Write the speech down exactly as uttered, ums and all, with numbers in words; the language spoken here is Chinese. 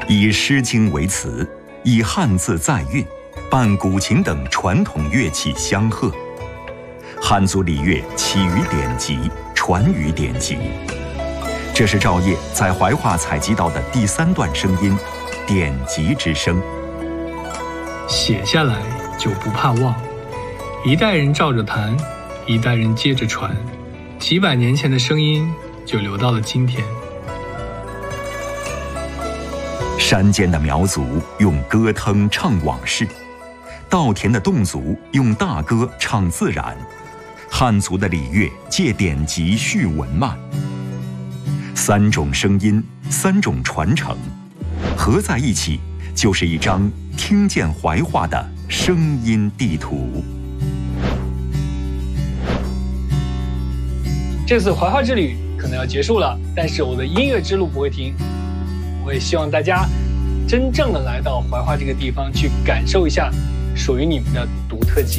以《诗经》为词，以汉字载韵，伴古琴等传统乐器相和。汉族礼乐起于典籍，传于典籍。这是赵烨在怀化采集到的第三段声音，典籍之声。 写下来就不怕忘，一代人照着弹，一代人接着传，几百年前的声音就流到了今天。 山间的苗族用歌腾唱往事，稻田的侗族用大歌唱自然，汉族的礼乐借典籍叙文脉。三种声音，三种传承，合在一起，就是一张听见怀化的声音地图。 这次怀化之旅可能要结束了，但是我的音乐之路不会停。我也希望大家真正的来到怀化这个地方，去感受一下属于你们的独特记忆。